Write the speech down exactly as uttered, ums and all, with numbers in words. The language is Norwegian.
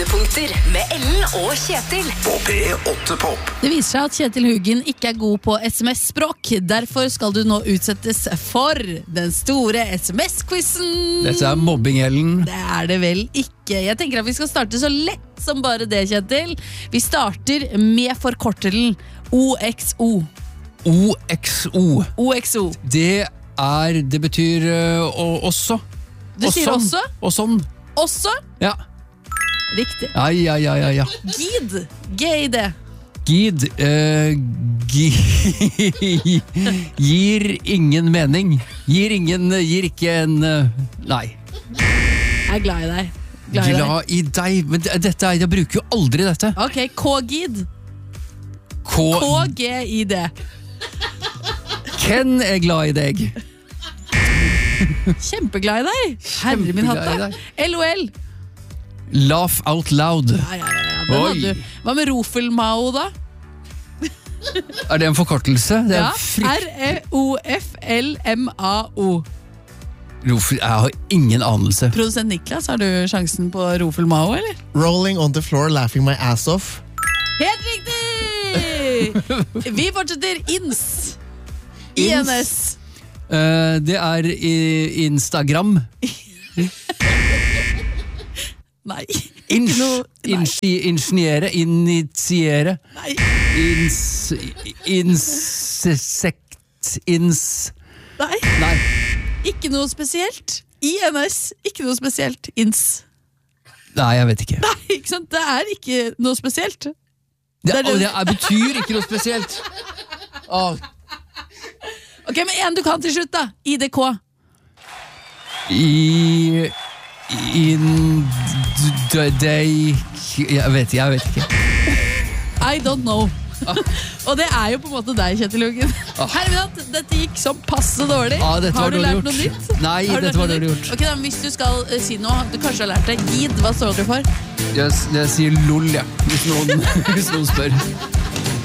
Høydepunkter med Ellen og Kjetil På P åtte Pop. Det viser seg at Kjetil Huggen ikke er god på sms-språk. Derfor skal du nå utsettes for den store sms-quizen. Dette er mobbing, Ellen. Det er det vel ikke. Jeg tenker at vi skal starte så lett som bare det, Kjetil. Vi starter med forkortelen O X O. O X O. O X O. Det er, det betyr uh, og, også. Du og sier sånn. også? Og sånn. Også? Ja. Riktig. Ja, ja, ja, ja, ja. Gid. G-I-D. Gid uh, gi, gir ingen mening. Gir ingen, gir ikke en uh, nei. Jeg er glad i deg. Glad i deg. Glad i deg. Men det- dette er, jeg bruker jo aldri dette. Ok, K-Gid. K K-G-I-D. Ken er glad i deg. Kjempeglad i deg. Herre min Kjempeglad i hatta. deg. L O L. Laugh out loud. Ja, ja, ja, ja. Den Oi. hadde du. Hva med Rofelmao da? Er det en forkortelse? Det er Ja, frykt- R E O F L M A O. Rofel, jeg har ingen anelse. Produsent Niklas, har du sjansen på Rofelmao, eller? Rolling on the floor, laughing my ass off. Helt riktig! Vi fortsetter ins. I N S. Eh, det er i Instagram. Nei. Ins, noe- nei. insi, Ingeniere, initiere. Nei. Ins, insekt, ins. Nei. Nei. Ikke noe spesielt. I N S. Ikke noe spesielt. Ins. Nei, jeg vet ikke. Nei, ikke sant? Det er ikke noe spesielt. Det, Det er det- å, det er, betyr ikke noe spesielt. Åh, Ok, men en du kan til slutt da. I D K. I In d- Deg Jeg vet, jeg vet ikke. I don't know. Og det er jo på en måte deg, Kjetil Huggen. Herre min hatt, dette gikk som passe dårlig. Ah, dette har var du dårlig lært gjort. noe nytt? Nei, Har du dette lært var noe dårlig nytt? gjort. Ok da, Hvis du skal eh, si noe, du kanskje har lært deg Gid, hva står det for? Jeg, jeg sier lol, ja. Hvis noen, hvis noen spør.